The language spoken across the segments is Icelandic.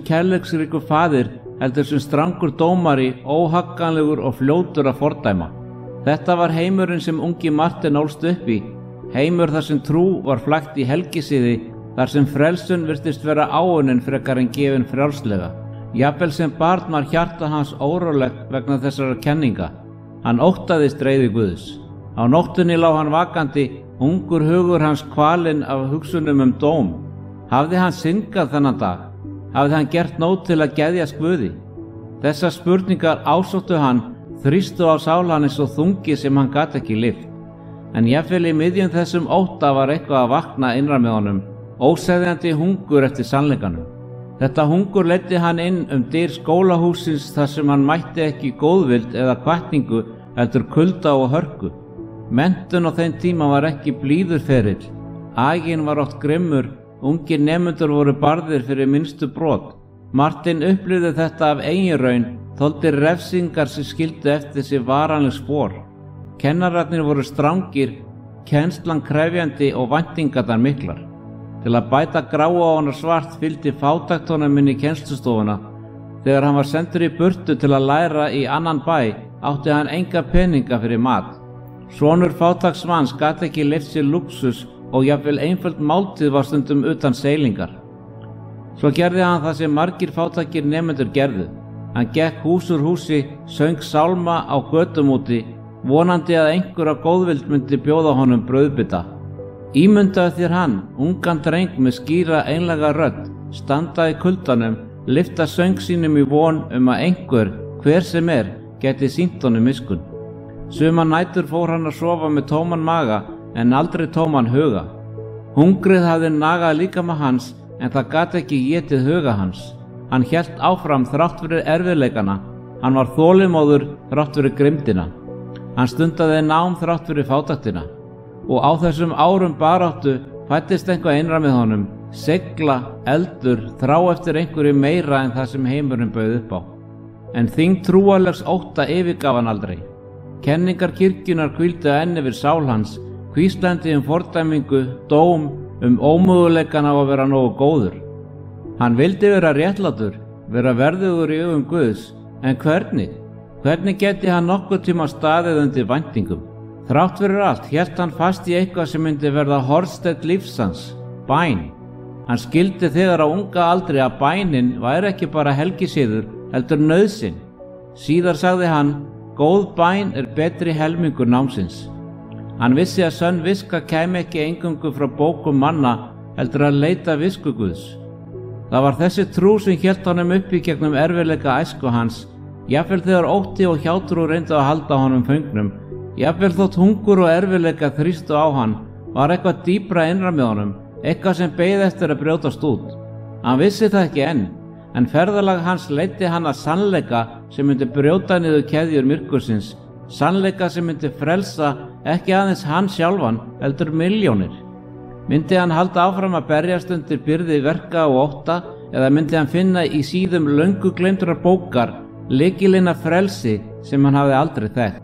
kærleiksríkur faðir heldur sem strangur dómari, óhagganlegur og fljótur að fordæma. Þetta var heimurinn sem ungi Marteinn ólst upp í, heimur þar sem trú var flækt í helgisiði, þar sem frelsun virtist vera áunnin frekar en gefin frjálslega. Jafnvel sem barn var hjarta hans órólegt vegna þessara kenninga. Hann óttaðist reiði Guðs. Á nóttunni lá hann vakandi, ungur hugur hans kvalinn af hugsunum dóm. Hafði hann syndgað þennan dag? Hafði hann gert nóg til að geðjast Guði? Þessar spurningar ásóttu hann, þrýstu á sál hann eins og þungi sem hann gat ekki lyft. En jafnvel í miðjum þessum ótta var eitthvað að vakna innra með honum, óseðjandi hungur eftir sannleikanum. Þetta hungur leiddi hann inn dyr skólahúsins þar sem hann mætti ekki góðvild eða hvatningu heldur kulda og hörku. Menntun á þeim tíma var ekki blíður ferill. Aginn var oft grimmur, ungir nemendur voru barðir fyrir minnstu brot. Marteinn upplifði þetta af eigin raun, þoldi refsingar sem skildu eftir sig varanleg spor. Kennararnir voru strangir, kennslan krefjandi og væntingarnar miklar. Til að bæta gráa á hana svart fylgdi fátækt honum inn í kennslustofuna. Þegar hann var sendur í burtu til að læra í annan bæ, átti hann enga peninga fyrir mat. Sonur fátæksmanns gat ekki leyft sér lúxus og jafnvel einföld máltíð var stundum utan seilingar. Svo gerði hann það sem margir fátækir nemendur gerðu. Hann gekk hús úr húsi, söng sálma á götum úti, vonandi að einhver af góðvild myndi bjóða honum brauðbita. Ímyndaðu þér hann, ungan dreng með skýra einlæga rödd, standa í kuldanum, lyfta söng sínum í von að einhver, hver sem geti sýnt honum miskunn. Suma nætur fór hann að sofa með tóman maga en aldrei tóman huga. Hungrið hafði nagað líkama hans en það gat ekki étið huga hans. Hann hélt áfram þrátt fyrir erfiðleikana. Hann var þolinmóður þrátt fyrir grimmdina. Hann stundaði nám þrátt fyrir fátæktina. Og á þessum árum baráttu fæddist eitthvað innra með honum, segla, eldur, þrá eftir einhverju meira en það sem heimurinn bauð upp á. En þyngd trúarlegs ótta yfirgaf hann aldrei. Kenningar kirkjunnar hvíldu enn yfir sál hans, hvíslandi fordæmingu, dóm, ómöguleikann á að vera nógu góður. Hann vildi vera réttlátur, vera verðugur í augum Guðs, en hvernig? Hvernig geti hann nokkuð tíma staðið undir væntingum? Þrátt fyrir allt hélt hann fast í eitthvað sem myndi verða hornsteinn lífs hans, bæn. Hann skildi þegar á unga aldri að bænin væri ekki bara helgisiður, heldur nauðsyn. Síðar sagði hann, góð bæn betri helmingur námsins. Hann vissi að sönn viska kæmi ekki eingöngu frá bókum manna, heldur að leita visku Guðs. Það var þessi trú sem hélt honum uppi gegnum erfiðleika æsku hans, jafnvel þegar ótti og hjátrú reyndu að halda honum föngnum. Jafnvel þótt hungur og erfiðleika þrýstu á hann, var eitthvað dýpra innra með honum, eitthvað sem beið eftir að brjótast út. Hann vissi það ekki enn, en ferðalag hans leiddi hann að sannleika sem myndi brjóta niður keðjur myrkursins, sannleika sem myndi frelsa ekki aðeins hann sjálfan, heldur milljónir. Myndi hann halda áfram að berjast undir byrði verka og ótta, eða myndi hann finna í síðum löngu gleymdrar bókar lykilinn að frelsi sem hann hafði aldrei þekkt.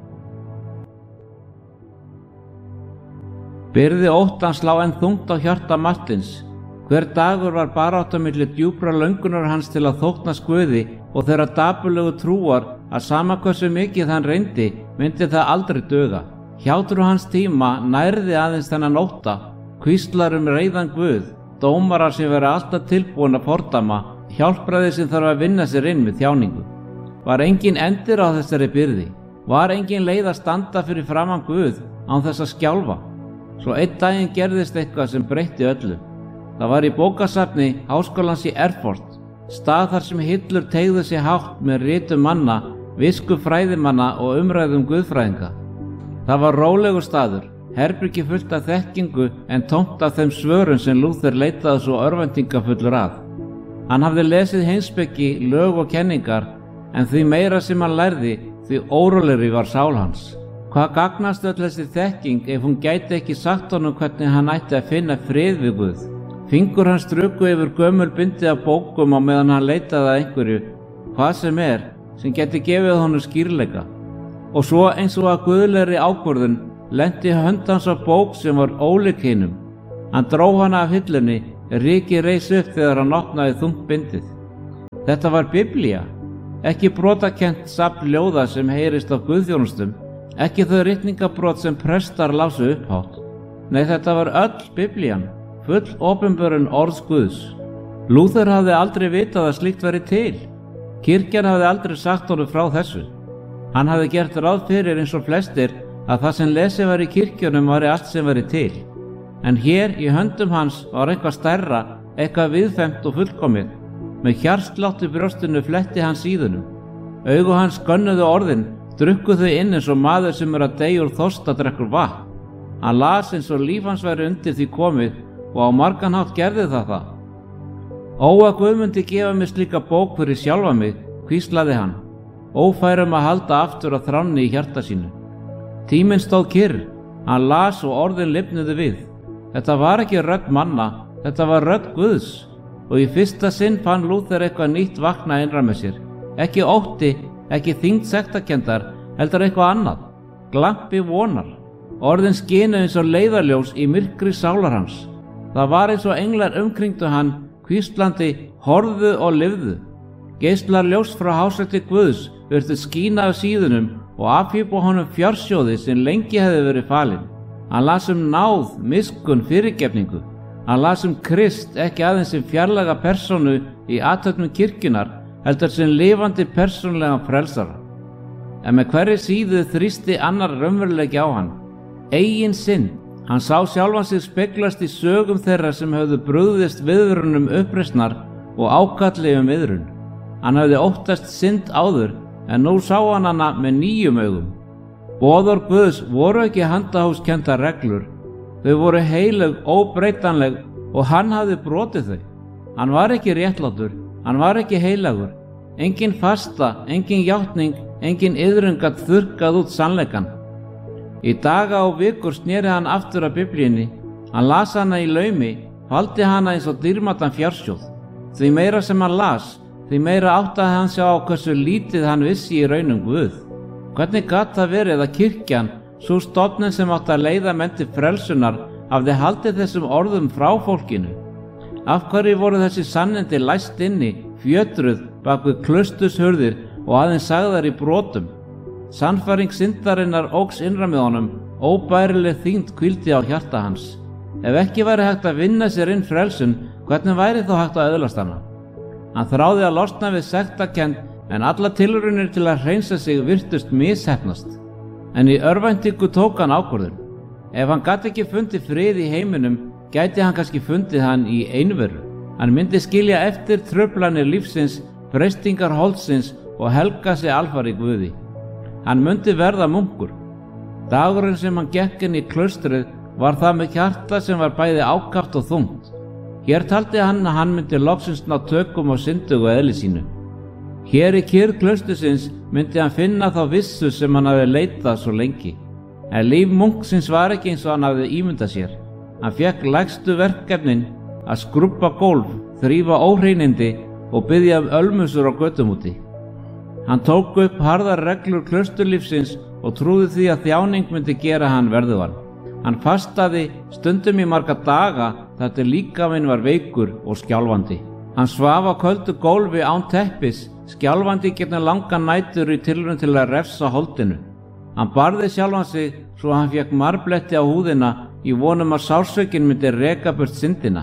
Byrði óttans lá enn þungt á hjarta Marteins. Hver dagur var barátta milli djúpra löngunar hans til að þóknast Guði og þeirra dapurlegu trúar að sama hversu mikið hann reyndi, myndi það aldrei duga. Hjátrú hans tíma nærði aðeins þennan ótta, hvíslar reiðan Guð, dómarar sem vera alltaf tilbúin að fordæma, hjálpræði sem þarf að vinna sér inn með þjáningu. Var engin endir á þessari byrði? Var engin leið að standa fyrir framan Guð án þess að skjálfa? Svo einn daginn gerðist eitthvað sem breytti öllu. Það var í bókasafni Háskólans í Erfurt, stað þar sem hillur teygðu sig hátt með ritum manna, visku fræðimanna og umræðum guðfræðinga. Það var rólegur staður, herbergi fullt af þekkingu en tómt af þeim svörum sem Lúther leitaði svo örvæntingafullur að. Hann hafði lesið heimspeki, lög og kenningar, en því meira sem hann lærði, því órólegri var sál hans. Hvað gagnast öll þessi þekking ef hún gæti ekki sagt honum hvernig hann ætti að finna frið við Guð? Fingur hans struku yfir gömul bindi af bókum á meðan hann leitaði að einhverju, hvað sem gæti gefið honum skýrleika. Og svo eins og að guðlegri ákvörðun lenti hönd hans á bók sem var ólík hinum. Hann dró hana af hillunni, rykið reis upp þegar hann opnaði þungt bindið. Þetta var Biblía, ekki brotakent safn ljóða sem heyrist á guðþjónustum, ekki þau ritningabrot sem prestar lásu upphátt. Nei, þetta var öll Biblían, full opinberun orðs Guðs. Lúther hafði aldrei vitað að slíkt væri til. Kirkjan hafði aldrei sagt honum frá þessu. Hann hafði gert ráð fyrir eins og flestir að það sem lesið var í kirkjunum væri allt sem væri til. En hér í höndum hans var eitthvað stærra, eitthvað viðfemt og fullkomið. Með hjartslátt í brjóstinu fletti hann síðunum. Augu hans gönnuðu orðin, drukku þau inn eins og maður sem að deyja úr þorsta drekkur vatn. Hann las eins og líf hans væri undir því komið og á margan hátt gerði það. Ó, að Guð myndi gefa mér slíka bók fyrir sjálfa mig, hvíslaði hann, ófærum að halda aftur að þránni í hjarta sínu. Tíminn stóð kyrr, hann las og orðin lifnuðu við. Þetta var ekki rödd manna, þetta var rödd Guðs, og í fyrsta sinn fann Lúther eitthvað nýtt vakna innra með sér. Ekki ótti, ekki þyngd sektarkenndar, heldur eitthvað annað, glampi vonar. Orðin skinu eins og leiðarljós í myrkri sálar hans. Það var eins og englar umkringdu hann, hvíslandi, horfðu og lifðu. Geislar ljós frá hásætti Guðs virtu skína af síðunum og afhjúpa honum fjársjóði sem lengi hefði verið falinn. Hann las náð, miskunn, fyrirgefningu. Hann las Krist ekki aðeins sem fjarlæga persónu í athöfnum kirkjunar, heldur sem lifandi persónlegan frelsara. En með hverri síðu þrýsti annar raunveruleiki á hann. Eigin sinn. Hann sá sjálfan sig speglast í sögum þeirra sem höfðu brugðist viðvörunum uppreisnar og ákalli viðrun. Hann hafði óttast synd áður, en nú sá hann hana með nýjum augum. Boðorð Guðs voru ekki handahófskendar reglur. Þau voru heilög, óbreytanleg og hann hafði brotið þau. Hann var ekki réttlátur, hann var ekki heilagur. Engin fasta, engin játning, engin iðrun gat þurrkað út sannleikann. Í daga og vikur sneri hann aftur að Biblíunni. Hann las hana í laumi, faldi hana eins og dýrmætan fjársjóð. Því meira sem hann las, því meira áttaði hann sig á hversu lítið hann vissi í raun Guð. Hvernig gat það verið að kirkjan, sú stofnun sem átti að leiða menn til frelsunar, hafði haldið þessum orðum frá fólkinu? Af hverju voru þessi sannindi læst inni, fjötruð bak við klaustushurðir og aðeins sagðar í brotum? Sannfæring syndarinnar óx innra með honum, óbærileg þyngd hvíldi á hjarta hans. Ef ekki væri hægt að vinna sér inn frelsun, hvernig væri þá hægt að öðlast hana? Hann þráði að losna við sektarkennd, en alla tilraunir til að hreinsa sig virtust misheppnast. En í örvæntingu tók hann ákvörðun. Ef hann gat ekki fundið frið í heiminum, gæti hann kannski fundið hann í einveru. Hann myndi skilja eftir truflanir lífsins, freistingar holdsins og helga sig alfarið Guði. Hann myndi verða munkur. Dagurinn sem hann gekk inn í klaustrið var það með hjarta sem var bæði ákaft og þungt. Hér taldi hann að hann myndi loksins ná tökum á syndugu eðli sínu. Hér í kyrrð klaustursins myndi hann finna þá vissu sem hann hafi leitað svo lengi. En líf munksins var ekki eins og hann hafi ímyndað sér. Hann fékk lægstu verkefnin að skrubba gólf, þrífa óhreinindi og biðja ölmusur á götum úti. Hann tók upp harðar reglur klausturlífsins og trúði því að þjáning myndi gera hann verðugan. Hann fastaði stundum í marga daga þar til líkaminn var veikur og skjálfandi. Hann svaf á köldu gólfi án teppis, skjálfandi gegnum langan nætur í tilraun til að refsa holdinu. Hann barði sjálfan sig svo hann fékk marbletti á húðina í vonum að sársaukin myndi reka burt syndina.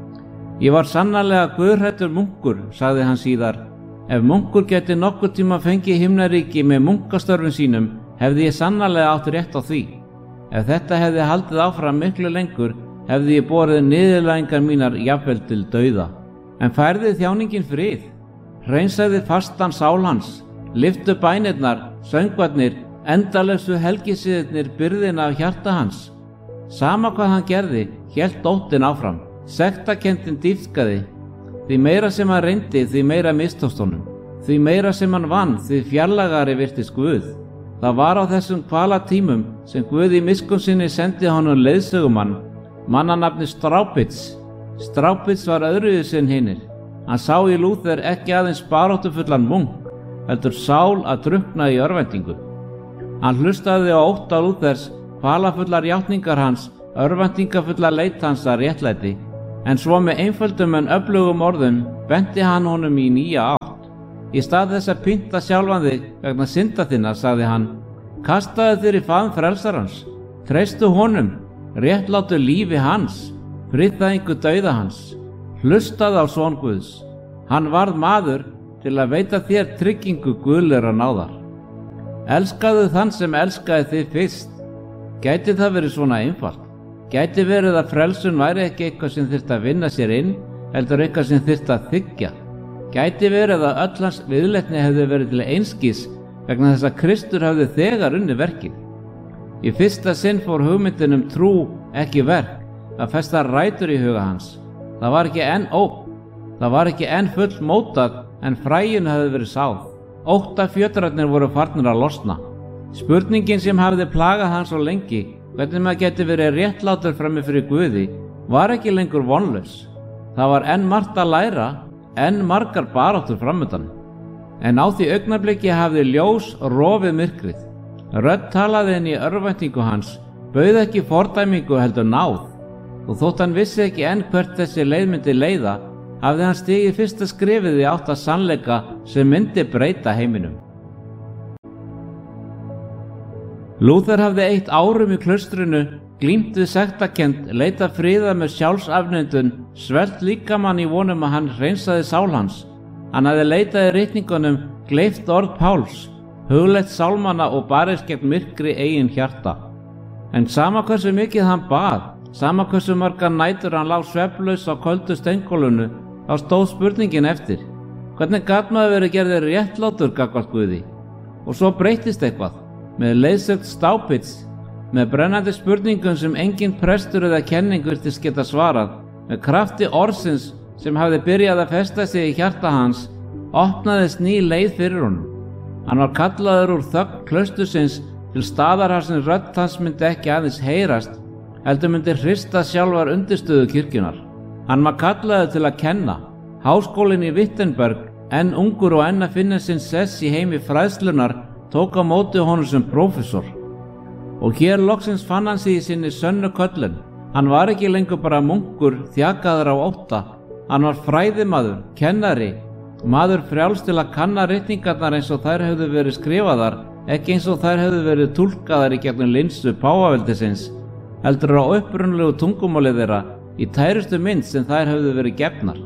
Ég var sannarlega guðhræddur munkur, sagði hann síðar. Ef munkur geti nokkuð tíma fengið himnaríki með munkastörfum sínum, hefði ég sannarlega átt rétt á því. Ef þetta hefði haldið áfram miklu lengur, hefði ég borið niðurlægingar mínar jafnvel til dauða. En færði þjáningin frið, hreinsaði fastan sál hans, lyftu bænirnar, söngvarnir, endalausu helgisiðirnir byrðina af hjarta hans. Sama hvað hann gerði, hélt óttin áfram, sektarkenndin dýpkaði. Því meira sem hann reyndi, því meira mistókst honum. Því meira sem hann vann, því fjarlægari virtist Guð. Það var á þessum kvalatímum sem Guð í miskunn sinni sendi honum leiðsögumann, mannanafni Strápits. Strápits var öðruvísi en hinir. Hann sá í Lúther ekki aðeins baráttufullan munk, heldur sál að drukkna í örvæntingu. Hann hlustaði á ótta Lúthers, kvalafullar játningar hans, örvæntingafullar leit hans að réttlæti, en svo með einföldum en öflugum orðum benti hann honum í nýja átt. Í stað þess að pynta sjálfan þig vegna synda þinna, sagði hann, kastaðu þér í faðm frelsarans, treystu honum, réttlátu lífi hans, friðþægingu dauða hans, hlustaðu á son Guðs. Hann varð maður til að veita þér tryggingu guðlegrar náðar. Elskaðu þann sem elskaði þig fyrst. Gæti það verið svona einfalt? Gæti verið að frelsun væri ekki eitthvað sem þyrfti að vinna sér inn, heldur eitthvað sem þyrfti að þiggja? Gæti verið að öll hans viðleitni hefði verið til einskis vegna þess að Kristur hefði þegar unnið verkið? Í fyrsta sinn fór hugmyndin trú, ekki verk, að festa rætur í huga hans. Það var ekki enn ógn, það var ekki enn full mótað, en fræinu hefði verið sáð. Óttafjötrarnir voru farnir að losna. Spurningin sem hafði plagað hans svo lengi, hvernig maður geti verið réttlátur frammi fyrir Guði, var ekki lengur vonlaus. Það var enn margt að læra, enn margar baráttur framundan. En á því augnabliki hafði ljós rofið myrkrið. Rödd talaði inn í örvæntingu hans, bauð ekki fordæmingu heldur náð. Og þótt hann vissi ekki enn hvert þessi leið myndi leiða, hafði hann stigið fyrsta skrefið í átt að sannleika sem myndi breyta heiminum. Lúther hafði eytt árum í klaustrinu, glímt við sektarkennd, leitað friðar með sjálfsafneitun, svelt líkamann í vonum að hann hreinsaði sál hans. Hann hafði leitað í ritningunum, gleypt orð Páls, hugleitt sálmana og barist gegn myrkri eigin hjarta. En sama hversu mikið hann bað, sama hversu margar nætur hann lá svefnlaus á köldu steingólfinu, þá stóð spurningin eftir. Hvernig gat maður verið gerður réttlátur gagnvart Guði? Og svo breyttist eitthvað, með leiðsögt stápits, með brennandi spurningum sem engin prestur eða kenning virtist geta svarað, með krafti orðsins sem hafði byrjað að festa sig í hjarta hans, opnaðist ný leið fyrir honum. Hann var kallaður úr þögn klaustursins til staðar þar sem rödd hans myndi ekki aðeins heyrast, heldur myndi hrista sjálfar undirstöðu kirkjunar. Hann var kallaður til að kenna. Háskólinn í Wittenberg, enn ungur og enn að finna sinn sess í heimi fræðslunar, tók á móti honum sem prófessor. Og hér loksins fann hann sig í sinni sönnu köllun. Hann var ekki lengur bara munkur, þjakaður á ótta. Hann var fræðimaður, kennari, maður frjáls til að kanna ritningarnar eins og þær hefðu verið skrifaðar, ekki eins og þær hefðu verið túlkaðar í gegnum linsu páfaveldisins, heldur á upprunalegu tungumáli þeirra, í tærustu mynd sem þær hefðu verið gefnar.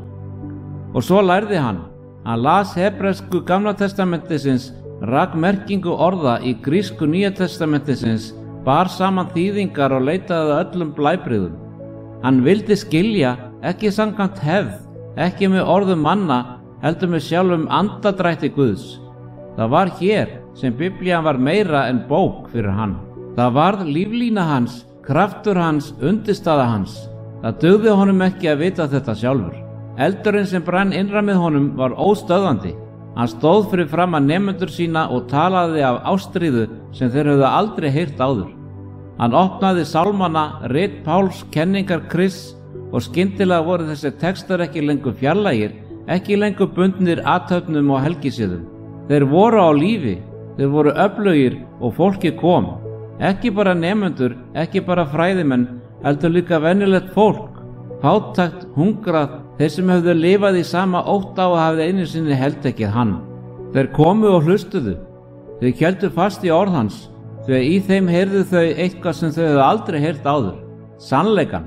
Og svo lærði hann las hebresku Gamla testamentisins, rak merkingu orða í grísku Nýja testamentisins, bar saman þýðingar og leitaði að öllum blæbrigðum. Hann vildi skilja, ekki samkvæmt hefð, ekki með orðum manna, heldur með sjálfum andadrætti Guðs. Það var hér sem Biblían var meira en bók fyrir hann. Það varð líflína hans, kraftur hans, undirstaða hans. Það dugði honum ekki að vita þetta sjálfur. Eldurinn sem brann innra með honum var óstöðvandi. Hann stóð fyrir framan nemendur sína og talaði af ástríðu sem þeir höfðu aldrei heyrt áður. Hann opnaði sálmana, rit Páls, kenningar Krists, og skyndilega voru þessi textar ekki lengur fjarlægir, ekki lengur bundnir athöfnum og helgisíðum. Þeir voru á lífi, þeir voru öflugir og fólki kom. Ekki bara nemendur, ekki bara fræðimenn, heldur líka venjulegt fólk, fátækt, hungrað, þeir sem höfðu lifað í sama ótta og hafði einu sinni heltekið hann. Þeir komu og hlustuðu, þeir héldu fast í orð hans, því að í þeim heyrðu þau eitthvað sem þau höfðu aldrei heyrt áður, sannleikann.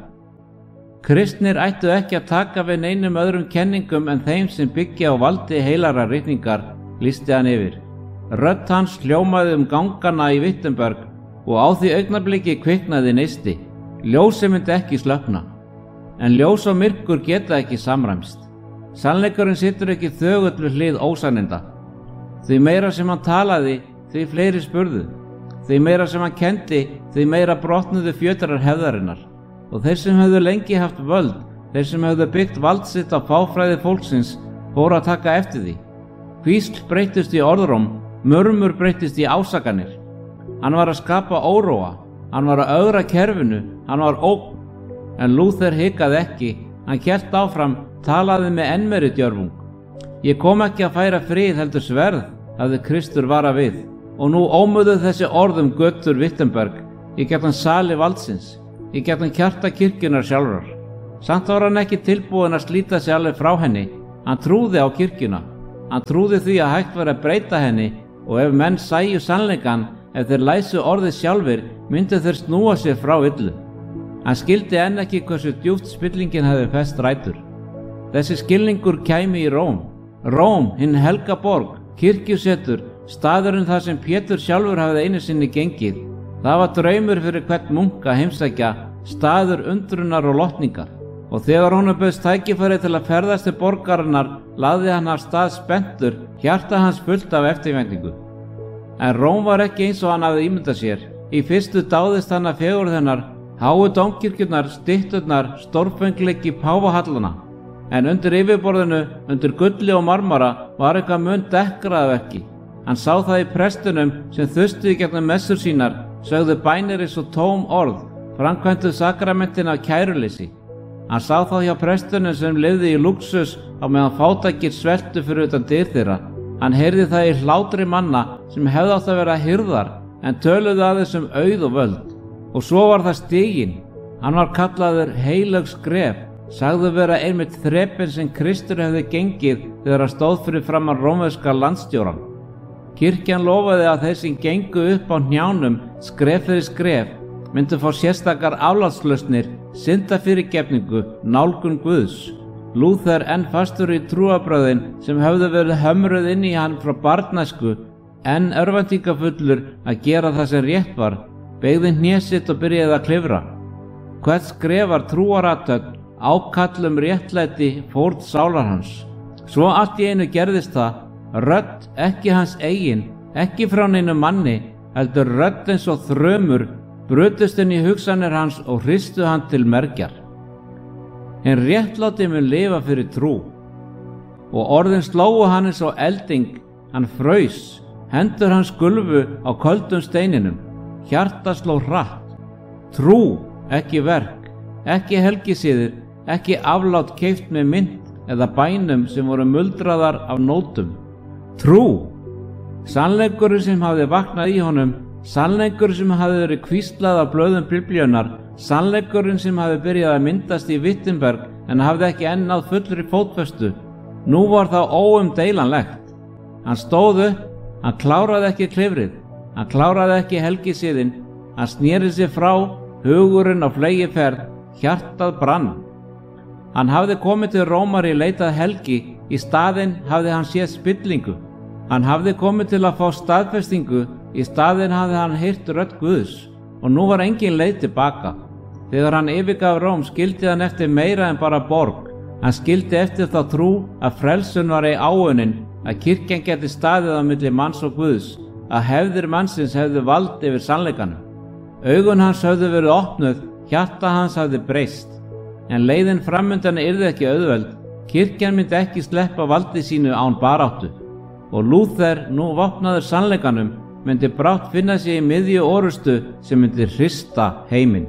Kristnir ættu ekki að taka við neinum öðrum kenningum en þeim sem byggja á valdi heilagra ritningar, lýsti hann yfir. Rödd hans hljómaði gangana í Wittenberg og á því augnabliki kviknaði neisti. Ljósið myndi ekki slökkna. En ljós og myrkur geta ekki samræmst. Sannleikurinn situr ekki þögull við hlið ósanninda. Því meira sem hann talaði, því fleiri spurðu. Því meira sem hann kendi, því meira brotnuðu fjötrar hefðarinnar. Og þeir sem höfðu lengi haft völd, þeir sem höfðu byggt vald sitt á fáfræði fólksins, fóru að taka eftir því. Hvísl breyttist í orðróm, murmur breyttist í ásakanir. Hann var að skapa óróa, hann var að ögra kerfinu, hann var ógn. En Lúther hikaði ekki, hann hélt áfram, talaði með enn meiri djörfung. Ég kom ekki að færa frið heldur sverð, hafði Kristur varað við. Og nú ómuðu þessi orðum götur Wittenberg, í gegnum sali valdsins, í gegnum hjarta kirkjunar sjálfrar. Samt var hann ekki tilbúinn að slíta sig alveg frá henni, hann trúði á kirkjuna. Hann trúði því að hægt væri að breyta henni og ef menn sæju sannleikann, ef þeir læsu orðið sjálfir, myndu þeir snúa sér frá illu. Hann skildi enn ekki hversu djúpt spillingin hefði fest rætur. Þessi skilningur kæmi í Róm. Róm, hinn helga borg, kirkjusetur, staðurinn þar sem Pétur sjálfur hafði einu sinni gengið. Það var draumur fyrir hvern munk að heimsækja, staður undrunar og lotningar. Og þegar honum bauðst tækifæri til að ferðast til borgarinnar, lagði hann af stað spenntur, hjarta hans fullt af eftirvæntingu. En Róm var ekki eins og hann hafði ímyndað sér. Í fyrstu dáðist hann af fegurð hennar, háu dómkirkjurnar, stytturnar, stórfengleiki páfahallana. En undir yfirborðinu, undir gulli og marmara, var eitthvað mun dekkraðverki. Hann sá það í prestunum sem þustu í gegnum messur sínar, sögðu bænir eins og tóm orð, framkvæmdu sakramentin af kæruleysi. Hann sá það hjá prestunum sem lifði í luxus á meðan fátækir sveltu fyrir utan dyr þeirra. Hann heyrði það í hlátri manna sem hefði átt að vera hirðar en töluðu aðeins auð og völd. Og svo var það stiginn. Hann var kallaður heilög skref, sagðu vera einmitt þrepin sem Kristur hefði gengið þegar hann stóð fyrir framan rómverska landstjóran. Kirkjan lofaði að þeir sem gengu upp á hnjánum skref fyrir skref myndu fá sérstakar aflátslausnir, syndafyrirgefningu, nálgun Guðs. Lúther enn fastur í trúarbrögðin sem höfðu verið hömruð inn í hann frá barnæsku, enn örvæntingafullur að gera það sem rétt var, beygði hné sitt og byrjaði að klifra. Hvert skrefar trúarathöfn, ákall réttlæti fórn sálar hans. Svo allt í einu gerðist það, rödd ekki hans eigin, ekki frá neinum manni, heldur rödd eins og þrömur, brutust inn í hugsanir hans og hristu hann til mergjar. En réttláti mun lifa fyrir trú. Og orðin slógu hann eins og elding, hann fraus, hendur hans gulfu á köldum steininum, hjarta sló hratt. Trú, ekki verk, ekki helgisiðir, ekki aflát keypt með mynt eða bænum sem voru muldraðar af nótum. Trú, sannleikurinn sem hafði vaknað í honum, sannleikurinn sem hafði verið hvíslað af blöðum Biblíunnar, sannleikurinn sem hafði byrjað að myndast í Wittenberg en hafði ekki enn náð fullri fótfestu. Nú var það óumdeilanlegt. Hann stóð upp, hann kláraði ekki klifrið, hann kláraði ekki helgisiðinn, hann sneri sig frá, hugurinn á fleygiferð, hjartað brann. Hann hafði komið til Rómar í leitað helgi, í staðinn hafði hann séð spillingu. Hann hafði komið til að fá staðfestingu, í staðinn hafði hann heyrt rödd Guðs og nú var engin leið tilbaka. Þegar hann yfirgaf Róm skildi hann eftir meira en bara borg. Hann skildi eftir þá trú að frelsun var í áunin, að kirkjan geti staðið á milli manns og Guðs, að hefðir mannsins hefðu vald yfir sannleikanum. Augun hans höfðu verið opnuð, hjarta hans hafði breyst. En leiðin framundan yrði ekki auðveld, kirkjan myndi ekki sleppa valdi sínu án baráttu. Og Lúther, nú vopnaður sannleikanum, myndi brátt finna sig í miðju orustu sem myndi hrista heiminn.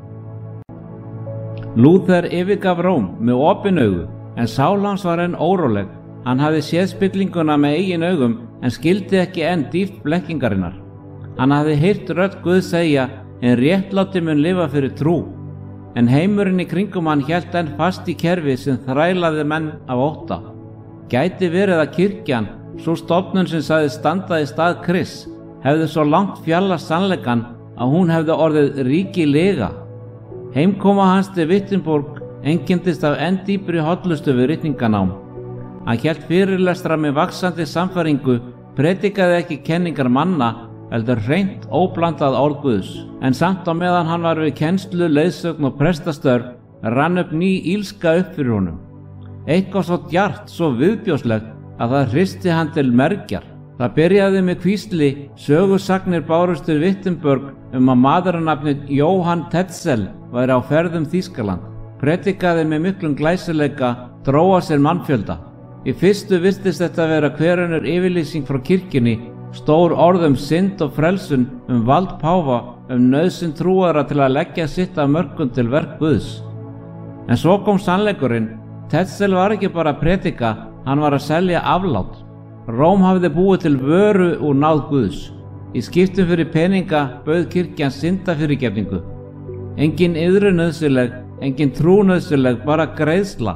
Lúther yfirgaf Róm með opin augu, en sál hans var enn óróleg. Hann hafði séð spillinguna með eigin augum en skildi ekki enn dýpt blekkingarinnar. Hann hafði heyrt rödd Guð segja, en réttláti mun lifa fyrir trú. En heimurinn í kringum hann hélt enn fast í kerfi sem þrælaði menn af ótta. Gæti verið að kirkjan, sú stofnun sem sagði standa í stað Krists, hefði svo langt fjallast sannleikann að hún hefði orðið ríkilega. Heimkoma hans til Wittenberg einkenndist af enn dýpri hollustu við ritninganám. Hann hélt fyrirlestra með vaxandi sannfæringu, predikaði ekki kenningar manna, heldur hreint óblandað orð Guðs. En samt á meðan hann var við kennslu, leiðsögn og prestastörf, rann upp ný ílska upp fyrir honum. Eitthvað svo djart, svo viðbjóðslegt að það hristi hann til mergjar. Það byrjaði með hvísli, sögusagnir bárust til Wittenberg að maðuranafnið Johann Tetzel væri á ferðum Þýskaland. Predikaði með miklum glæsileika, dróa sér mannfjölda. Í fyrstu virtist þetta vera hver önnur yfirlýsing frá kirkjunni, stór orð synd og frelsun, vald páfa, nauðsyn trúara til að leggja sitt af mörkum til verk Guðs. En svo kom sannleikurinn. Tetzel var ekki bara að predika, hann var að selja aflát. Róm hafði búið til vöru úr náð Guðs. Í skiptum fyrir peninga bauð kirkjan syndafyrirgefningu. Engin iðru nauðsynleg, engin trú nauðsynleg, bara greiðsla.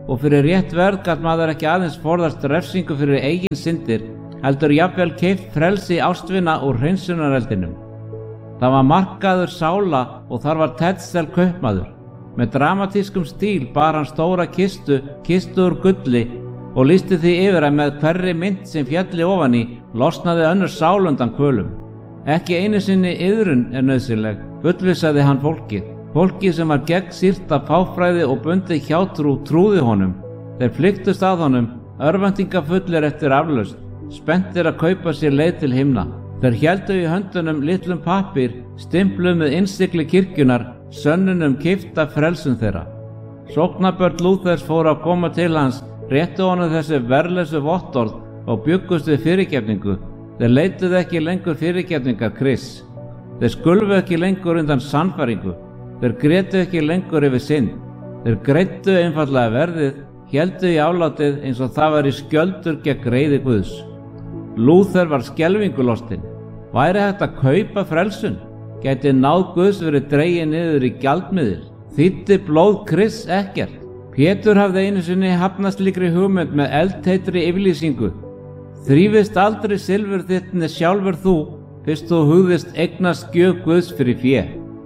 og fyrir rétt verð gat maður ekki aðeins forðast refsingu fyrir eigin syndir, heldur jafnvel keypt frelsi ástvina úr hreinsunareldinum. Það var markaður sála og þar var Tetzel kaupmaður. Með dramatískum stíl bar hann stóra kistu úr gulli og lýsti því yfir að með hverri mynt sem fjalli ofan í losnaði önnur sál undan kvölum. Ekki einu sinni iðrun nauðsynleg, fullvissaði hann fólkið. Fólkið sem var gegnsýrt af fáfræði og bundið hjátrú trúði honum. Þeir flykktust að honum, örvæntingafullir eftir aflausn, spenntir að kaupa sér leið til himna. Þeir héldu í höndunum litlum pappír, stimpluð með innsigli kirkjunar, sönnunum keypta frelsun þeirra. Sóknarbörn Lúthers fóru að koma til hans, réttu honum þessi verðlausu vottorð og bjuggust við fyrirgefningu. Þeir leituðu ekki lengur fyrirgefningar Krists. Þeir skulfu ekki lengur undan sannfæringu. Þeir grétu ekki lengur yfir synd. Þeir greiddu einfaldlega verðið, héldu í aflátið eins og það væri skjöldur gegn reiði Guðs. Lúther var skelfingulostinn. Væri hægt að kaupa frelsun? Gæti náð Guðs verið dregið niður í gjaldmiðil? Þýddi blóð Krists ekkert? Pétur hafði einu sinni hafnað slíkri hugmynd með eldheitri yfirlýsingu. Þrífist aldrei silfur þitt né sjálfur þú, fyrst þú hugðist eignast gjöf Guðs fyrir fé.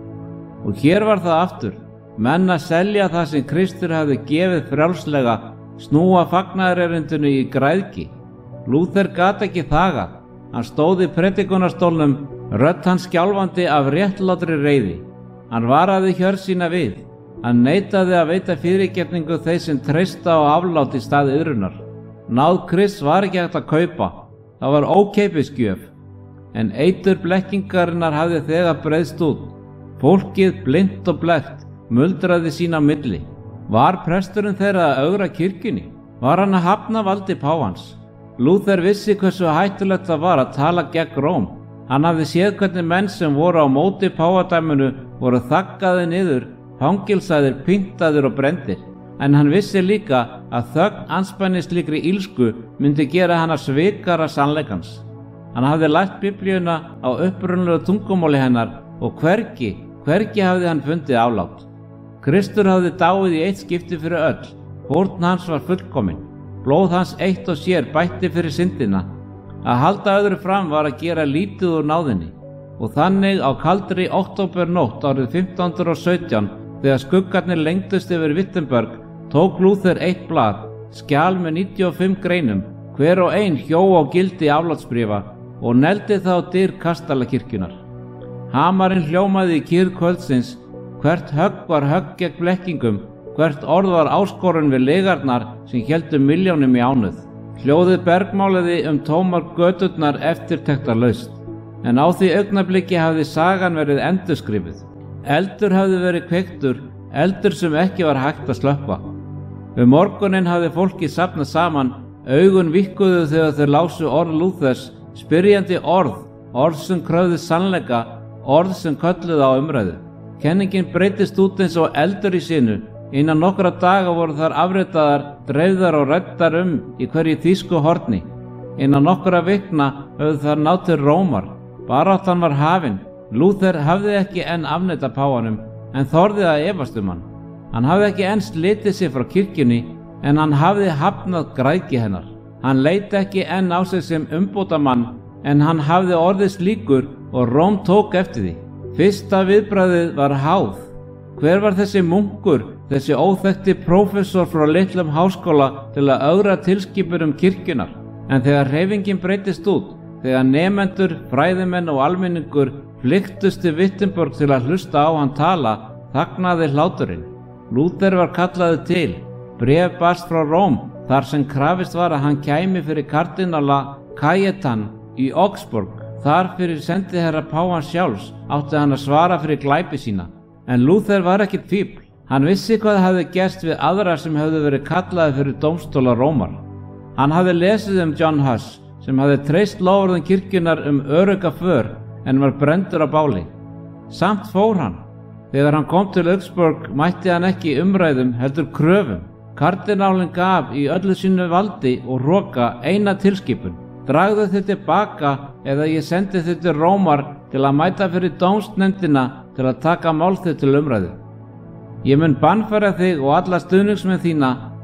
Og hér var það aftur, menn að selja það sem Kristur hafði gefið frjálslega, snúa fagnaðarerindinu í græðgi. Lúther gat ekki þagað. Hann stóð í predikunarstólnum, rödd hans skjálfandi af réttlátri reiði. Hann varaði hjörð sína við. Hann neitaði að veita fyrirgefningu þeir sem treysta á aflát í stað iðrunar. Náð Krists var ekki hægt að kaupa. Það var ókeypis gjöf. En eitur blekkingarinnar hafði þegar breiðst út. Fólkið, blint og blekkt, muldraði sín á milli. Var presturinn þeirra að ögra kirkjunni? Var hann að hafna valdi páfans? Lúther vissi hversu hættulegt það var að tala gegn Róm. Hann hafði séð hvernig menn sem voru á móti páfadæminu voru þaggaði niður, fangilsaðir, pyntaðir og brenndir. En hann vissi líka að þögn andspænis slíkri ílsku myndi gera hana svikara sannleikans. Hann hafði lært Biblíuna á upprunalegu tungumáli hennar og hvergi hafði hann fundið aflát. Kristur hafði dáið í eitt skipti fyrir öll. Fórn hans var fullkomin. Blóð hans eitt og sér bætti fyrir syndina. Að halda öðru fram var að gera lítið úr náðinni. Og þannig á kaldri októbernótt árið 1517, þegar skuggarnir lengdust yfir Wittenberg, tók Lúther eitt blað, skjal með 95 greinum, hver og ein hjó á gildi aflátsbréfa og neldi það á dyr kastalakirkjunar. Hamarinn hljómaði í kyrrð kvöldsins, hvert högg var högg gegn blekkingum, hvert orð var áskorun við legarnar sem héldu milljónum í ánauð. Hljóðið bergmálaði tómar göturnar eftirtektarlaust, en á því augnabliki hafði sagan verið endurskrifuð. Eldur hafði verið kveiktur, eldur sem ekki var hægt að slökkva. Morguninn hafði fólki safnað saman, augun vikkuðu þegar þau lásu orð Lúthers, spyrjandi orð sem kröfðu sannleika, orð sem kölluðu á umræðu. Kenningin breytist út eins og eldur í sinu. Innan nokkra daga voru þar afritaðar, dreifðar og ræddar í hverju þýsku horni. Innan nokkra vikna höfðu þar náð til Rómar. Baráttan var hafin. Lúther hafði ekki enn afneitað páfanum, en þorði að efast hann. Hann hafði ekki enn slitið sig frá kirkjunni, en hann hafði hafnað græðgi hennar. Hann leit ekki enn á sig sem umbótamann, en hann hafði orðið slíkur og Róm tók eftir því. Fyrsta viðbragðið var háð. Hver var þessi munkur, þessi óþekkti prófessor frá litlum háskóla til að ögra tilskipunum kirkjunar? En þegar hreyfingin breytist út, þegar nemendur, fræðimenn og almenningur flykktust til Wittenberg til að hlusta á hann tala, þagnaði hláturinn. Lúther var kallaður til. Bréf barst frá Róm, þar sem krafist var að hann kæmi fyrir kardinala Cajetan í Augsburg. Þar fyrir sendiherra páfans sjálfs átti hann að svara fyrir glæpi sína. En Lúther var ekkert fífl. Hann vissi hvað hafði gerst við aðra sem hefðu verið kallaði fyrir dómstóla Rómar. Hann hafði lesið John Huss, sem hafði treyst loforðum kirkjunar örugga för en var brenndur á báli. Samt fór hann. Þegar hann kom til Augsburg mætti hann ekki umræðum heldur kröfum. Kardinálinn gaf í öllu sínu valdi og hroka eina tilskipun. Dragðu þið tilbaka eða ég sendi þið til Rómar til að mæta fyrir dómsnefndina til að taka mál þið til umræðu. Ég mun bannfæra þig og alla stuðningsmenn þína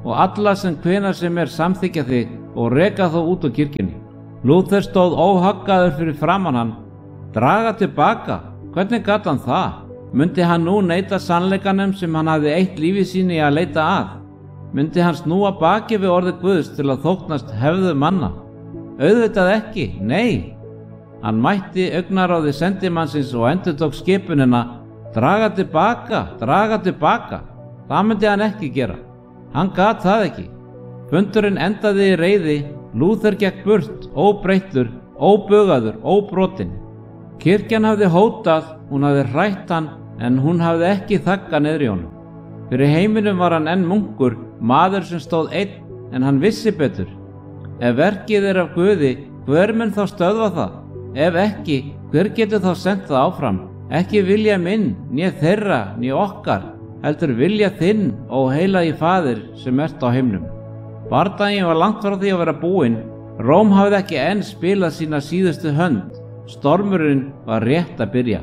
og alla sem hvenær sem samþykkja þig og reka þá út úr kirkjunni. Lúther stóð óhaggaður fyrir framan hann. Draga tilbaka? Hvernig gat hann það? Mundi hann nú neita sannleikanum sem hann hafði eytt lífi sínu í að leita að? Mundi hann snúa baki við orði Guðs til að þóknast hefðu manna? Auðvitað ekki, nei. Hann mætti augnaráði sendimannsins og endurtók skipunina: draga tilbaka, draga tilbaka. Það myndi hann ekki gera. Hann gat það ekki. Fundurinn endaði í reiði. Lúther gekk burt, óbreyttur, óbugaður, óbrotinn. Kirkjan hafði hótað, hún hafði hrætt hann, en hún hafði ekki þaggað niður í honum. Fyrir heiminum var hann enn munkur, maður sem stóð einn, en hann vissi betur. Ef verkið af Guði, hver mun þá stöðva það? Ef ekki, hver getur þá sent það áfram? Ekki vilja minn, né þeirra, né okkar, heldur vilja þinn, ó heilagi Faðir sem ert á himnum. Bardaginn var langt frá því að vera búinn. Róm hafði ekki enn spilað sína síðustu hönd. Stormurinn var rétt að byrja.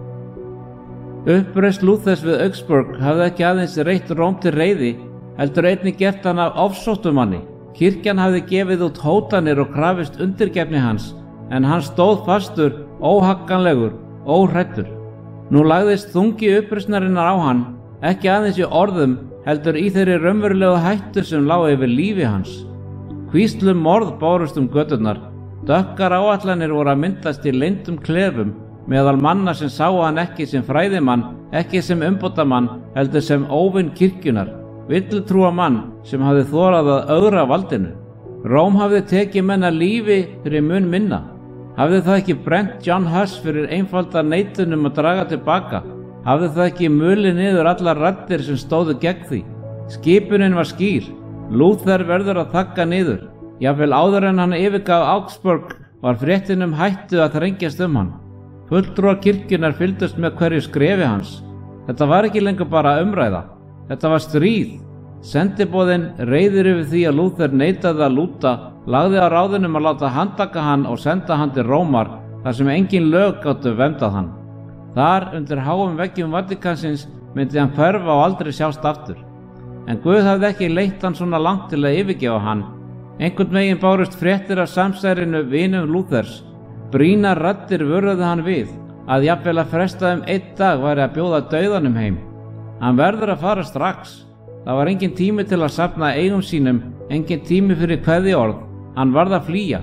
Uppreisn Lúthers við Augsburg hafði ekki aðeins reitt Róm til reiði, heldur einnig gert hann af ofsóttumanni. Kirkjan hafði gefið út hótanir og krafist undirgefni hans, en hann stóð fastur, óhagganlegur, óhræddur. Nú lagðist þungi uppreisnarinnar á hann, ekki aðeins í orðum, heldur í þeirri raunverulegu hættu sem lá yfir lífi hans. Hvíslum morð bárust göturnar. Dökkar áætlanir voru að myndast í leyndum klefum meðal manna sem sáu hann ekki sem fræðimann, ekki sem umbótamann, heldur sem óvin kirkjunar, villutrúa mann sem hafði þorað að ögra valdinu. Róm hafði tekið menn að lífi fyrir mun minna. Hafði það ekki brent John Huss fyrir einfaldar neitunum að draga tilbaka? Hafði það ekki mulið niður allar raddir sem stóðu gegn því? Skipunin var skýr. Lúther verður að þagga niður. Jafnvel áður en hann yfirgaf Augsburg var fréttin hættu að þrengjast hann. Fulltrúar kirkjunar fylgdust með hverju skrefi hans. Þetta var ekki lengur bara umræða. Þetta var stríð. Sendiboðinn, reiðir yfir því að Lúther neitaði að lúta, lagði á ráðunum að láta handtaka hann og senda hann til Rómar, þar sem engin lög gátu verndað hann. Þar, undir háum veggjum Vatikansins, myndi hann hverfa og aldrei sjást aftur. En Guð hafði ekki leitt hann svona langt til að yfirgefa hann. Einhvern veginn bárust fréttir af samsærinu vinum Lúthers. Brýnar raddir vöruðu hann við, að jafnvel að fresta einn dag væri að bjóða dauðanum heim. Hann verður að fara strax. Það var engin tími til að safna eigum sínum, engin tími fyrir kveðjuorð. Hann varð að flýja.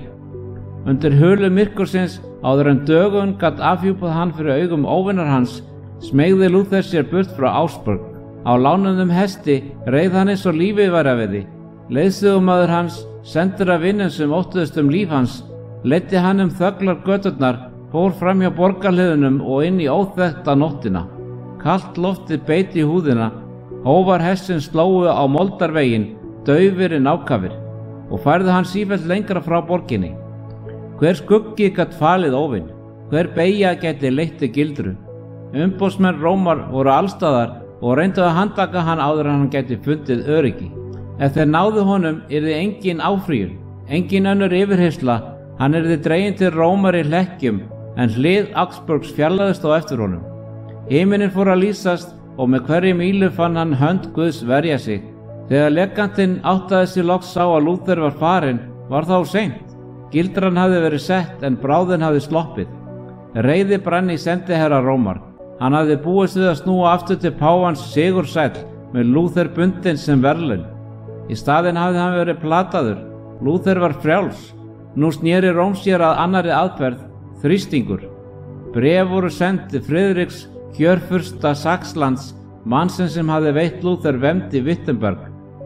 Undir hulu myrkursins, áður en dögun gat afhjúpað hann fyrir augum óvinar hans, smeygði Lúther sér burt frá Augsburg. Á lánuðum hesti reið hann eins og lífið væri að veði. Leiðsögumaður hans, sendur af vinnum sem óttuðust líf hans, leiddi hann þöglar göturnar, fór fram hjá borgarhliðunum og inn í óþekkta nóttina. Kalt loftið beit í húðina, hófar hessin slógu á moldarveginn, daufir en ákafir, og færðu hann sífellt lengra frá borginni. Hver skuggi gat falið óvin, hver beygja gæti leitt til gildru. Umboðsmenn Rómar voru allstaðar og reyndu að handtaka hann áður en hann gæti fundið öryggi. Ef þeir náðu honum yrði engin áfrýjun, engin önnur yfirheysla, hann yrði dreginn til Rómar í hlekkjum, en hlið Augsburgs fjarlægðist á eftir honum. Himinin fór að lýsast og með hverri mílu fann hann hönd Guðs verja sig. Þegar legantinn áttaði sig loks á að Lúther var farinn, var það of seint. Gildran hafði verið sett en bráðin hafði sloppið. Reiði brann í sendiherra Rómar. Hann hafði búist við að snúa aftur til páfans sigursæll með Lúther bundinn sem verðlaun. Í staðinn hafði hann verið plataður. Lúther var frjáls. Nú sneri Róm sér að annarri aðferð, þrýstingur. Bréf voru send til Friðriks, kjörfursta Saxlands, mannsins sem hafði veitt Lúther vernd í Wittenberg.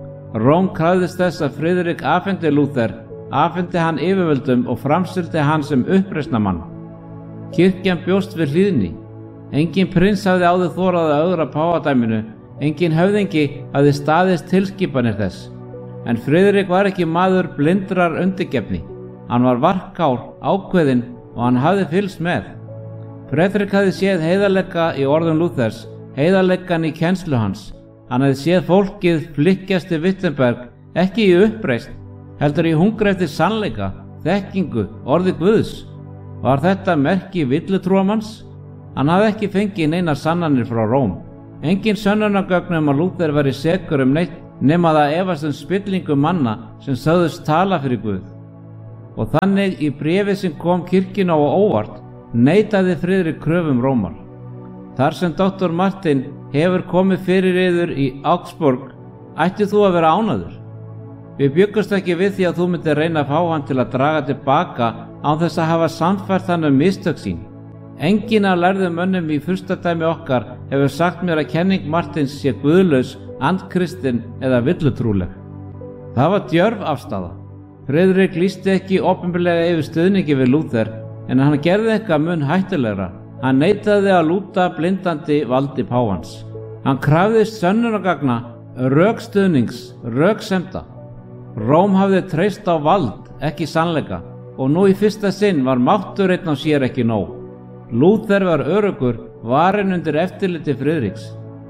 Róm krafðist þess að Friðrik afhenti Lúther, afhenti hann yfirvöldum og framseldi hann sem uppreisnarmann. Kirkjan bjóst við hlýðni. Engin prins hafði áður þorað að ögra páfadæminu, engin höfðingi hafði staðist tilskipanir þess. En Friðrik var ekki maður blindrar undirgefni. Hann var varkár, ákveðinn og hann hafði fylgst með. Friðrik hafði séð heiðarleika í orðum Lúthers, heiðarleikan í kennslu hans. Hann hafði séð fólkið flykkjast til Wittenberg, ekki í uppreisn, heldur í hungri eftir sannleika, þekkingu, orði Guðs. Var þetta merki villutrúamanns? Hann hafði ekki fengið neinar sannanir frá Róm. Engin sönnunargögn að Lúther væri sekur neitt nema það efast spillingu manna sem sögðust tala fyrir Guð. Og þannig í bréfi sem kom kirkjunni á óvart neitaði Friðrik kröfum Rómar. Þar sem Dr. Martin hefur komið fyrir yður í Augsburg, ætti þú að vera ánægður. Við bjuggumst ekki við því að þú myndir reyna að fá hann til að draga tilbaka án þess að hafa sannfært hann mistök sín. Enginn af lærðum mönnum í furstadæmi okkar hefur sagt mér að kenning Martins sé guðlaus, andkristin eða villutrúleg. Það var djörf afstaða. Friðrik lýsti ekki opinberlega yfir stuðningi við Lúther, en hann gerði eitthvað mun hættulegra. Hann neitaði að lúta blindandi valdi páfans. Hann krafðist sönnunargagna, rökstuðnings, röksemda. Róm hafði treyst á vald, ekki sannleika, og nú í fyrsta sinn var máttur einn á sér ekki nóg. Lúther var öruggur, varinn undir eftirliti Friðriks.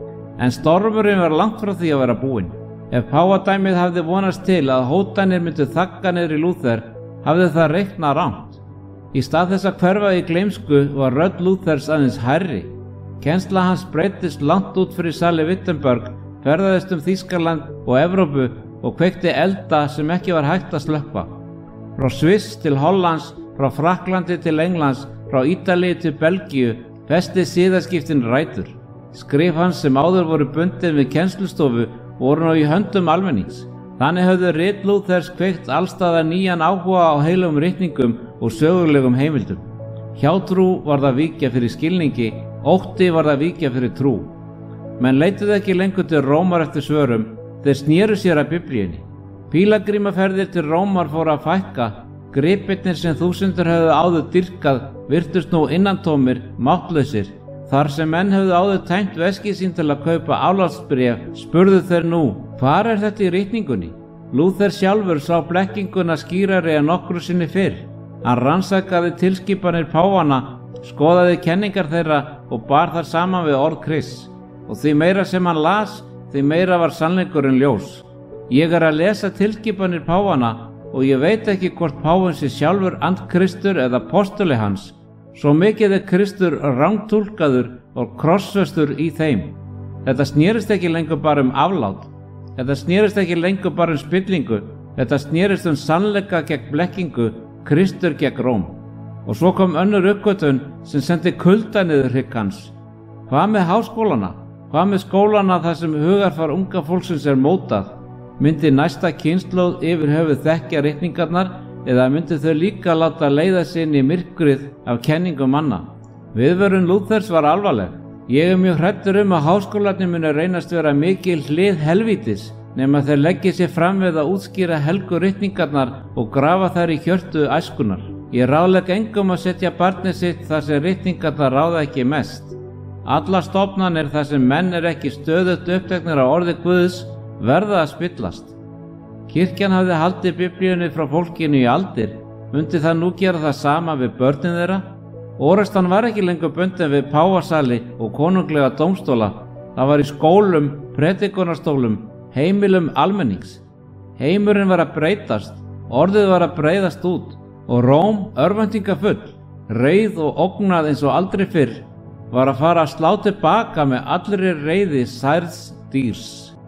En stormurinn var langt frá því að vera búinn. Ef páfadæmið hafði vonast til að hótanir myndu þagga niður í Lúther, hafði það reiknað rangt. Í stað þess að hverfa í gleymsku var rödd Lúthers aðeins hærri. Kennsla hans breyttist langt út fyrir sali Wittenberg, ferðaðist Þýskaland og Evrópu og kveikti elda sem ekki var hægt að slökkva. Frá Sviss til Hollands, frá Frakklandi til Englands, frá Ítalíu til Belgíu festi siðaskiptin rætur. Skrif hans sem áður voru bundin við kennslustofu voru nú í höndum almennings. Þannig höfðu rit Lúthers kveikt allstaðar nýjan áhuga á heilum ritningum og sögulegum heimildum. Hjátrú var það víkja fyrir skilningi, ótti var það víkja fyrir trú. Menn leituðu ekki lengur til Rómar eftir svörum, þeir snéru sér að Biblíunni. Pílagrímaferðir til Rómar fóru að fækka, gripirnir sem þúsundur höfðu áður dýrkað virtust nú innantómir, máttlausir. Þar sem menn höfðu áður tæmt veskið sín til að kaupa aflátsbréf, spurðu þeir nú, hvar er þetta í ritningunni? Lúther sjálfur sá blekkinguna skýrari en nokkru sinni fyrr. Hann rannsakaði tilskipanir páfanna, skoðaði kenningar þeirra og bar þar saman við orð Krists. Og því meira sem hann las, því meira var sannleikurinn ljós. Ég er að lesa tilskipanir páfanna og ég veit ekki hvort páfinn sé sjálfur andkristur eða postuli hans. Svo mikið er Kristur rangtúlkaður og krossfestur í þeim. Þetta snerist ekki lengur bara aflát. Þetta snerist ekki lengur bara spillingu. Þetta snerist sannleika gegn blekkingu, Kristur gegn Róm. Og svo kom önnur uppgötvun sem sendi kulda niður hrygg hans. Hvað með háskólana? Hvað með skólana þar sem hugarfar unga fólksins er mótað? Myndi næsta kynslóð yfir höfuð þekkja ritningarnar eða myndi þau líka láta leiða sig inn í myrkrið af kenningum manna? Viðvörun Lúthers var alvarleg. Ég er mjög hræddur að háskólarnir muni reynast vera mikil hlið helvítis nema þeir leggja sér fram við að útskýra helgu ritningarnar og grafa þær í hjörtu æskunar. Ég ráðlegg engum að setja barnið sitt þar sem ritningarnar ráða ekki mest. Allar stofnanir þar sem menn er ekki stöðugt uppteknir á orði Guðs verða að spillast. Kirkjan hafði haldið Biblíunni frá fólkinu í aldir. Mundi það nú gera það sama við börnin þeirra? Orustan var ekki lengur bundin við páfasali og konunglega dómstóla. Það var í skólum, predikunarstólum, heimilum almennings. Heimurinn var að breytast, orðið var að breiðast út og Róm, örvæntingafull, reið og ógnað eins og aldrei fyrr, var að fara að slá tilbaka með allri reiði særðs dýrs.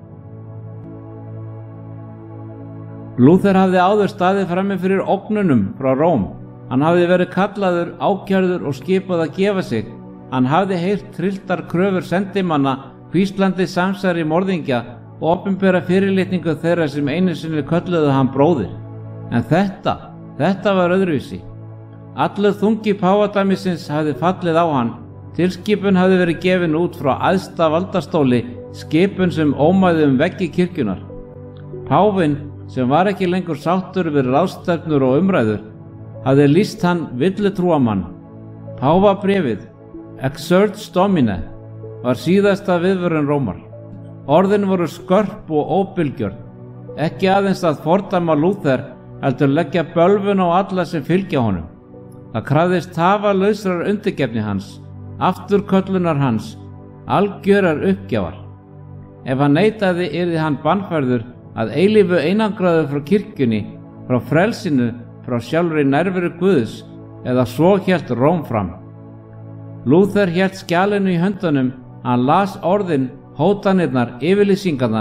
Lúther hafði áður staðið frammi fyrir ógnunum frá Róm. Hann hafði verið kallaður, ákærður og skipað að gefa sig. Hann hafði heyrt trylltar kröfur sendimanna, hvíslandi samsæri morðingja og opinbera fyrirlitningu þeirra sem einu sinni kölluðu hann bróðir. En þetta var öðruvísi. Allur þungi páfadæmisins hafði fallið á hann. Tilskipun hafði verið gefin út frá æðsta valdastóli, skipun sem ómaði veggi kirkjunar. Páfinn, sem var ekki lengur sáttur við ráðstefnur og umræður, hafði lýst hann villutrúamann. Páfabréfið, Exsurge Domine, var síðasta viðvörun Rómar. Orðin voru skörp og óbylgjörn, ekki aðeins að fordæma Lúther, heldur leggja bölvun á alla sem fylgja honum. Það krafðist tafarlausrar undirgefni hans, afturköllunar hans, algjörar uppgjafar. Ef hann neitaði yrði hann bannfærður að eilífu einangraður frá kirkjunni, frá frelsinu, frá sjálfri nærveru Guðs, eða svo hélt Róm fram. Lúther hélt skjalinu í höndunum, hann las orðin, hótanirnar, yfirlýsingarnar,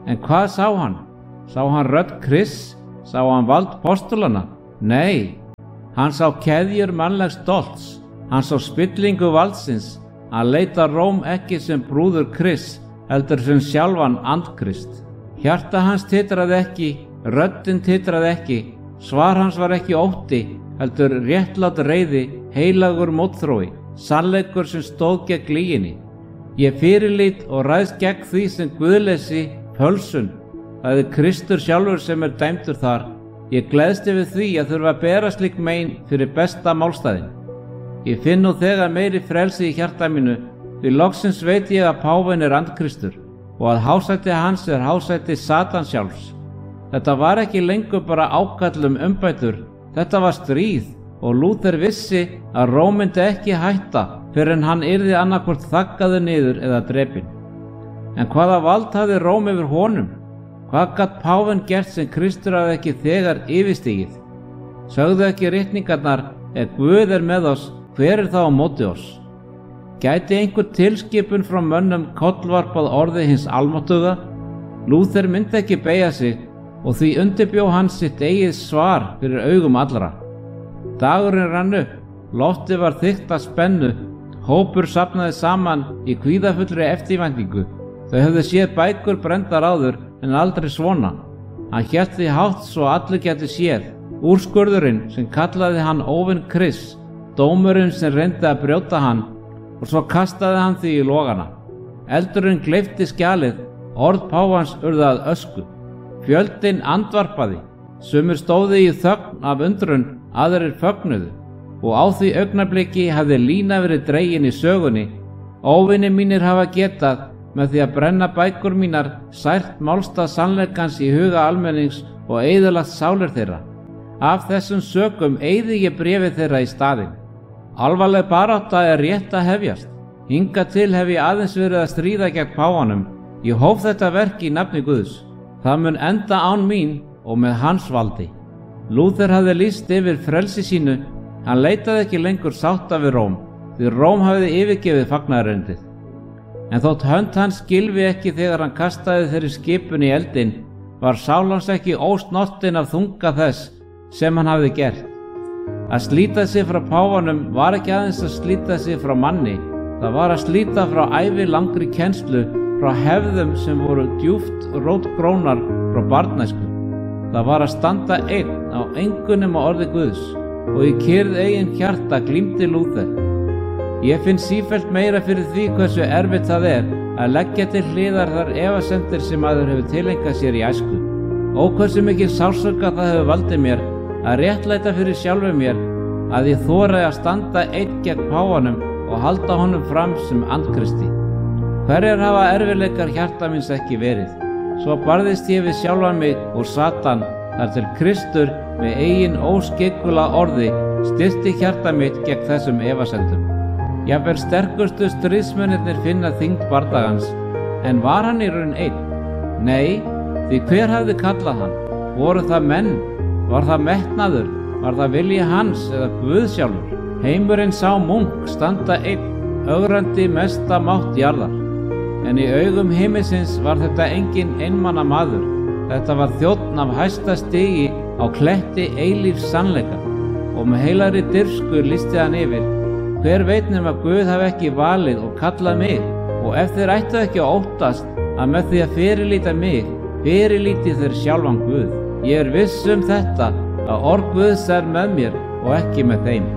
En hvað sá hann? Sá hann rödd Krists? Sá hann vald postulana? Nei, hann sá keðjur mannlegs stolts. Hann sá spillingu valdsins. Hann leit á Róm ekki sem brúður Krists, heldur sem sjálfan andkrist. Hjarta hans titraði ekki, röddin titraði ekki, svar hans var ekki ótti, heldur réttlát reiði, heilagur mótþrói, sannleikur sem stóð gegn lyginni. Ég fyrirlít og ræðst gegn því sem guðleysi, pölsun. Það Kristur sjálfur sem dæmdur þar. Ég gleðst yfir því að þurfa að bera slík mein fyrir besta málstæðin. Ég finn nú þegar meiri frelsi í hjarta mínu, því loksins veit ég að páfinn andkristur og að hásæti hans hásæti Satans sjálfs. Þetta var ekki lengur bara ákall umbætur, þetta var stríð og Lúther vissi að Róm myndi ekki hætta fyrr en hann yrði annaðhvort þaggaður niður eða drepinn. En hvaða vald hafði Róm yfir honum? Hvað gat páfinn gert sem Kristur hafði ekki þegar yfirstigið? Sögðu ekki ritningarnar, ef Guð með oss, hver þá á móti oss? Gæti einhver tilskipun frá mönnum kollvarpað orði hins almáttuga? Lúther myndi ekki beygja sig og því undirbjó hann sitt eigið svar fyrir augum allra. Dagurinn rann upp, loftið var þykkt af spennu, hópur safnaði saman í kvíðafullri eftirvæntingu. Þau höfðu séð bækur brenndar áður en aldrei svona. Hann hélt því hátt svo allir gætu séð, úrskurðurinn sem kallaði hann óvin Krists, dómurinn sem reyndi að brjóta hann, og svo kastaði hann því í logana. Eldurinn gleypti skjalið, orð páfans urðu að ösku. Fjöldinn andvarpaði, sumir stóðu í þögn af undrun, aðrir fögnuðu, og á því augnabliki hafði lína verið dregin í sögunni. Óvinir mínir hafa getað, með því að brenna bækur mínar, sært málstað sannleikans í huga almennings og eyðilagt sálir þeirra. Af þessum sökum eyði ég bréfið þeirra í staðinn. Alvarleg barátta rétt að hefjast. Hingað til hef ég aðeins verið að stríða gegn páfanum. Ég hóf þetta verk í nafni Guðs. Það mun enda án mín og með hans valdi. Lúther hafði lýst yfir frelsi sínu. Hann leitaði ekki lengur sátta við Róm, því Róm hafði yfirgefið fagnaðarerindið. En þótt hönd hans skilvi ekki þegar hann kastaði þeirri skipun í eldinn, var sál hans ekki ósnortin af þunga þess sem hann hafði gert. Að slíta sig frá páfanum var ekki aðeins að slíta sig frá manni, það var að slíta frá ævi langri kennslu, frá hefðum sem voru djúpt rótgrónar frá barnæsku. Það var að standa einn á engu nema orði Guðs, og í kyrrð eigin hjarta glímdi Lúther. Ég finn sífellt meira fyrir því hversu erfitt það að leggja til hliðar þar efasemdir sem maður hefur tileinkað sér í æsku. Og hversu mikil sársauka það hefur valdið mér að réttlæta fyrir sjálfum mér að ég þoraði að standa einn gegn páfanum og halda honum fram sem andkristi. Hverjar hafa erfiðleikar hjarta míns ekki verið? Svo barðist ég við sjálfan mig og Satan þar til Kristur með eigin óskeggula orði styrkti hjarta mitt gegn þessum efasemdum. Jafnvel sterkustu stríðsmennirnir finna þyngd bardagans, en var hann í raun einn? Nei, því hver hafði kallað hann? Voru það menn? Var það metnaður? Var það vilji hans eða Guð sjálfur? Heimurinn sá Munk standa einn, ögrandi mesta mátt jarðar. En í augum himinsins var þetta engin einmana maður. Þetta var þjónn af hæsta stigi á kletti eilífs sannleika, og með heilagri dirfsku lýsti hann yfir: hver veit nema Guð hafi ekki valið og kallað mig, og ef þeir ættu ekki að óttast að með því að fyrirlíta mig, fyrirlíti þeir sjálfan Guð. Ég viss þetta, að orð Guðs með mér og ekki með þeim.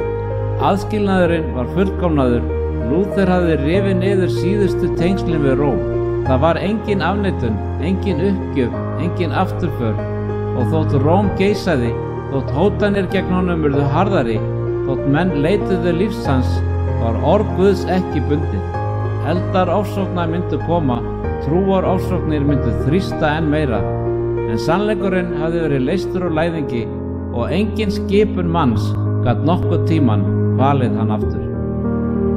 Aðskilnaðurinn var fullkomnaður. Lúther hafði rifið niður síðustu tengslin við Róm. Það var engin afneitun, engin uppgjöf, engin afturför, og þótt Róm geisaði, þótt hótanir gegn honum urðu harðari, þótt menn leituðu lífs hans, var orð Guðs ekki bundið. Eldar ofsóknar myndu koma, trúar ofsóknir myndu þrýsta enn meira, en sannleikurinn hafði verið leystur úr læðingi og engin skipun manns gat nokkuð tíman valið hann aftur.